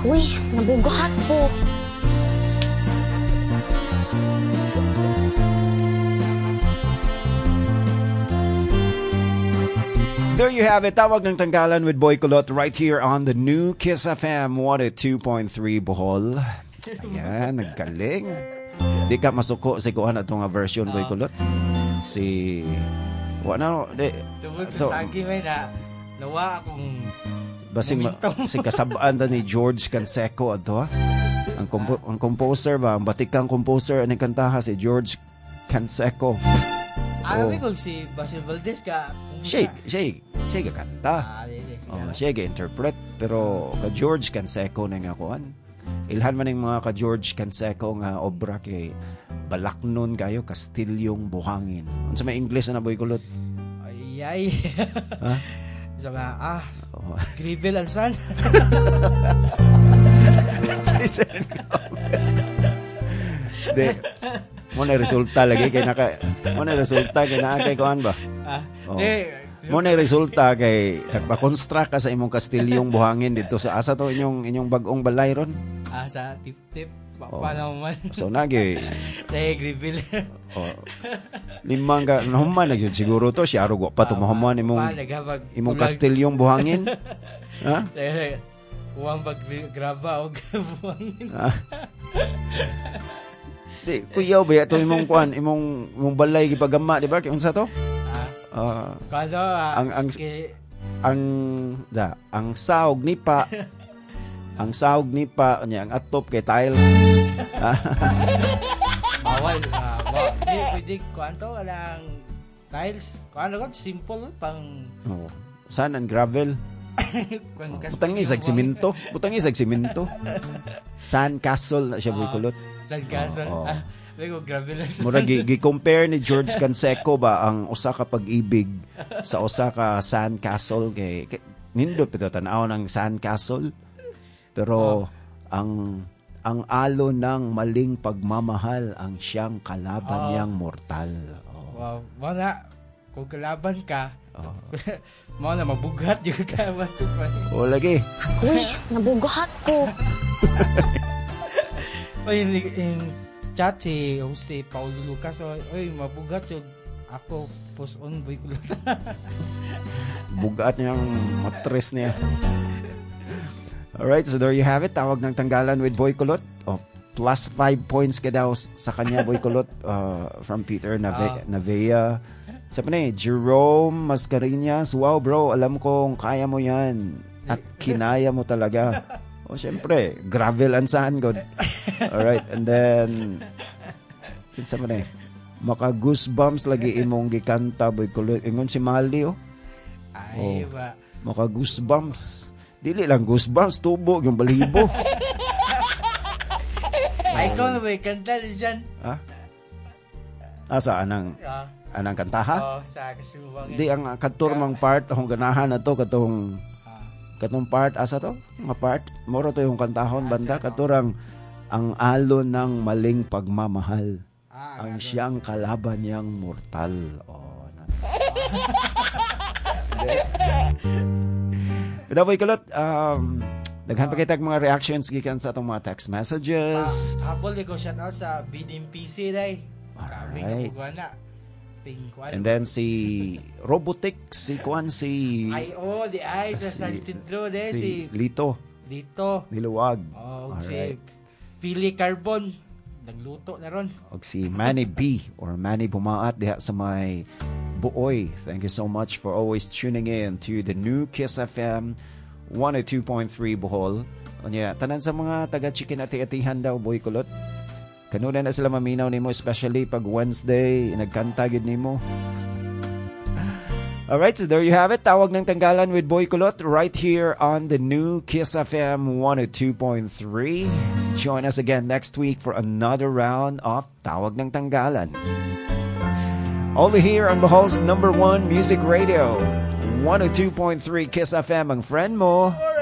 Uy, nabugahat po. There you have it. Tawag ng Tanggalan with Boy Kulot right here on the new Kiss FM 102.3 Bohol. Ayan, nagkaling. Di ka masuko si kuhan atong version Boy Kulot. Si wala no, tungod sa sagi may nawa akong basing si kasabaan ni George Canseco ato ha. Ang composer ba, ang batikang composer ani kantaha si George Canseco. Alam ko si Basil Valdez ka. Siya kanta. Siya interpret pero ka George Canseco na nga kuan. Ilhan man ng mga ka George Canseco nga obra kay Balaknon kayo Kastilyong Buhangin. Unsa may English na Boy Kulot? Ay. Ha? Sama Grivel and Son. De. Mo na resulta lagi kay kay kuan ba? Mo na resulta kay nagpa-construct ka sa imong Kastilyong Buhangin dito sa asa to inyong bag-ong balay ron? Sa tip-tip paano man. So nagi. Grivel. Limang ka naman siguro to siya rugo pa tumahaman imong Kastilyong Buhangin. Ha? Kuwang graba og buhangin. Di, kuyaw ba ito imong kuan, imong balay gipagama, di ba? Kung sa to? Ang sahog ni pa ang atop kay tiles. Bawal. Pwede kuan to lang tiles. Kuan lang simple pang Saan ang gravel? Butang isag simento. Sand Castle na siya Boy Kulot. Sand Castle. Gravel. Mura gi-compare ni George Canseco ba ang usa ka pag-ibig sa usa ka Sand Castle kay nindot pito tan-aw ng Sand Castle. Pero ang alo ng maling pagmamahal ang siyang kalaban niyang mortal. Wow, wala kung kalaban ka. Mo na mabugat yung kawan to pa. Lagi. Uy, nabugahat ko. In chat si Jose Paulo Lucas, mabugat yung ako post on Boy Kulot. Bugat niyang matres niya. Alright, so there you have it. Tawag ng Tanggalan with Boy Kulot. Plus 5 points ka daw sa kanya Boy Kulot from Peter Navea. Sabi na Jerome Mascareñas, wow bro, alam kong kaya mo yan at kinaya mo talaga. Siyempre, gravel and sand god. Alright, and then sabi na maka goosebumps lagi imong gikanta Boy Kulot. Ingon si Mali Ay ba. Maka goosebumps. Dili lang goosebumps, tubo yung balibo. Ay ikaw na ba kanta dyan? Asa anang kantaha? Sa kasuwang. Di ang katurmang part akong ganahan na to katong part asa to? Nga part moro to yung kantahon banda katurang ang alon ng maling pagmamahal. Ang siyang kalaban niyang mortal. Pero Boy Kulot, daghan pa kitag mga reactions gikan sa atong mga text messages. Habol ko shout out sa Bidim PC day. Alright. Tingkuan. And then si Robotic, si Kwan, si di ay sa San Isidro de si Lito Niluwag. Si Pili Carbon nagluto na ron. Og si Manny B or Manny Bumaat diha sa may Buoy. Thank you so much for always tuning in to the new Kiss FM 102.3 Bohol. Onya, tanan sa mga taga Chicken Ati-Atihan daw Boy Kulot. Kanuna na sila maminaw nimo, especially pag Wednesday, nagkanta gid nimo. Alright, so there you have it. Tawag ng Tanggalan with Boy Kulot right here on the new Kiss FM 102.3. Join us again next week for another round of Tawag ng Tanggalan. Only here on Bohol's #1 music radio, 102.3 Kiss FM, ang friend mo.